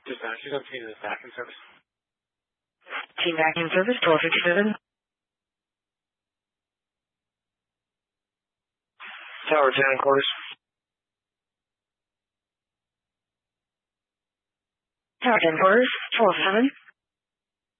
Dispatch, you don't see the vacuum service. Team vacuum service, 1257. Tower 10 quarters. Tower 10 quarters, 12-7.